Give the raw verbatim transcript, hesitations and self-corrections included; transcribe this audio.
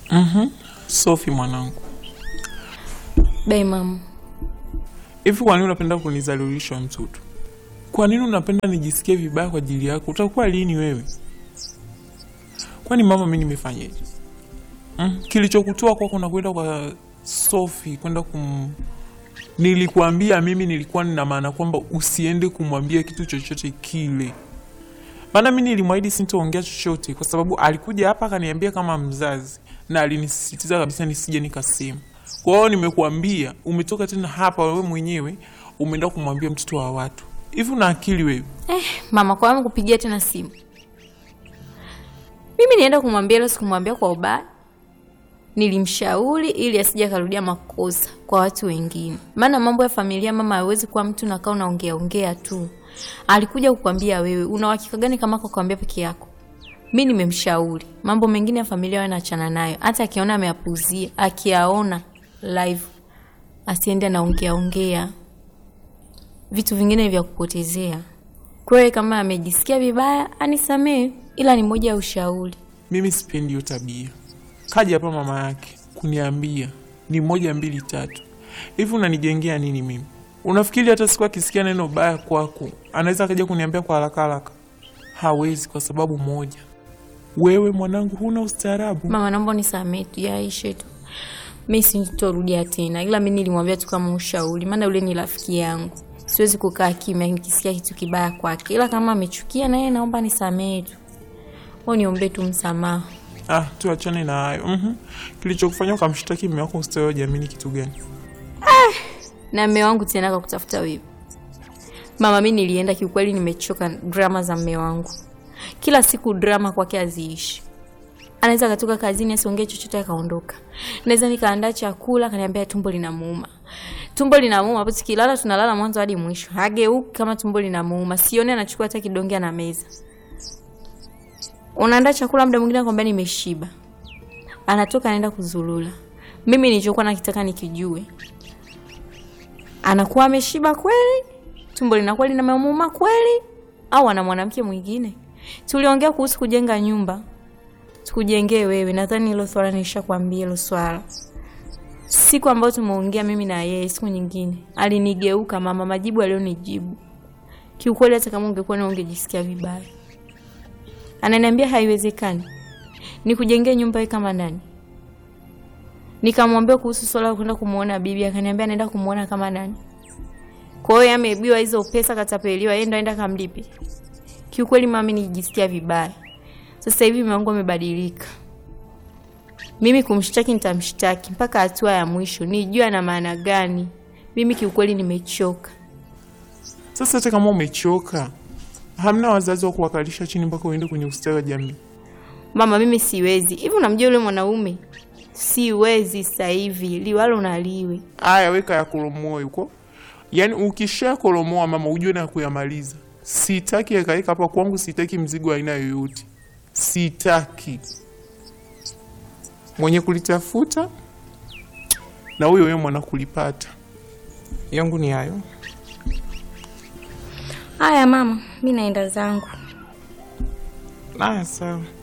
Mhm. Sophie mwanangu. Bai mama. Hivi kwa nini unapenda kunizalilisha mtoto? Kwa nini unapenda nijisikie vibaya kwa ajili yako? Utakuwa lini wewe? Kwani mama mimi nimefanyaje? Mm, kilichokutoa kwako na kwenda kwa Sophie kwenda kum Nilikuambia mimi nilikuwa nina maana kwamba usiende kumwambia kitu chochote kile. Maana mimi nilimwahidi sintoongea chochote kwa sababu alikuja hapa akaniambia kama mzazi na alinisisitiza kabisa nisije nikasema. Kwa hiyo nimekuambia umetoka tena hapa wewe mwenyewe umeenda kumwambia mtoto wa watu. Hivi una akili wewe? Eh, mama kwa nini kupigia tena simu? Mimi nienda kumwambia leo sikumwambia kwa ubaya. Nilimshauri ili asije karudia makosa kwa watu wengine. Maana mambo ya familia mama haiwezi kuwa mtu nakaa unaongea ongea tu. Alikuja kukwambia wewe, una uhakika gani kama kukwambia peke yako? Mimi nimemshauri. Mambo mengine ya familia wewe naachana nayo. Hata akiona ameapuzia, akiaona live asiende naongea ongea. Vitu vingine vya kupotezea. Kwa hiyo kama amejisikia vibaya, anisamee, ila ni moja ya ushauri. Mimi sipendi hiyo tabia. Kaja hapa mama yake kuniambia ni moja mbili tatu. Hivi unanijengea nini mimi? Unafikiri hata siku akisikia neno baya kwako anaweza kaja kuniambia kwa haraka haraka? Hawezi kwa sababu moja. Wewe mwanangu huna ustaarabu. Mama naomba nisamee tu yaishe tu. Mimi sitorudia tena. Ila mimi nilimwambia tu kama ushauri. Maana yule ni rafiki yangu. Siwezi kukaa kimya nikisikia kitu kibaya kwake. Ila kama amechukia na yeye naomba nisamee tu. Wewe niombe tu msamaha. Ah, tuachane na hayo. Mhm. Kilichokufanya ukamshtaki mume wako ustawi wa jamii ni kitu gani? Ah, na mume wangu tena akakutafuta wewe. Mama mimi nilienda kiukweli nimechoka drama za mume wangu. Kila siku drama kwake haziishi. Anaweza katoka kazini asiongee chochote akaondoka. Naweza nikaandaa chakula akaniambia tumbo linamuuma. Tumbo linamuuma hapo tukilala tunalala mwanzo hadi mwisho. Hageuki kama tumbo linamuuma. Sione anachukua hata kidonge na meza. Unaandaa chakula muda mwingine akwambia nimeshiba. Anatoka anaenda kuzulula. Mimi nilichokuwa nakitaka nikijue. Anakuwa ameshiba kweli? Tumbo linakuwa linamuuma kweli? Au ana mwanamke mwingine? Tuliongea kuhusu kujenga nyumba. Tukujengee wewe. Nadhani hilo swala nishakwambia hilo swala. Siku ambayo tumeongea mimi na yeye siku nyingine, alinigeuka mama majibu alionijibu. Kiukweli hata kama ungekuwa na ungejisikia vibaya. Ananiambia haiwezekani. Nikujengee nyumba hii kama nani? Nikamwambia kuhusu swala la kwenda kumuona bibi, akaniambia anaenda kumuona kama nani? Kwa hiyo ameibiwa hizo pesa katapeliwa, yeye ndo aenda kamlipe. Kiukweli mami nijisikia vibaya. Sasa hivi mume wangu amebadilika. Mimi kumshtaki nitamshtaki mpaka hatua ya mwisho. Nijua na maana gani. Mimi kiukweli nimechoka. Sasa hata kama umechoka, hamna wazazi wa kuwakalisha chini mpaka uende kwenye ustawi wa jamii. Mama mimi siwezi. Hivi unamjua yule mwanaume? Siwezi sasa hivi. Liwalo na liwe. Aya weka ya kolomoa yuko. Yaani ukisha kolomoa mama ujue na kuyamaliza. Sitaki yakaeka hapa kwangu, sitaki mzigo aina yoyote. Sitaki. Mwenye kulitafuta na huyo wewe mwana kulipata. Yangu ni hayo. Haya mama, mimi naenda zangu. Haya sawa.